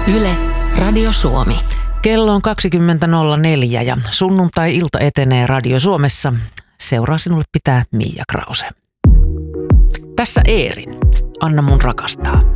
Yle, Radio Suomi. Kello on 20.04 ja sunnuntai-ilta etenee Radio Suomessa. Seuraa sinulle pitää Mia Krause. Tässä Eerin. Anna mun rakastaa.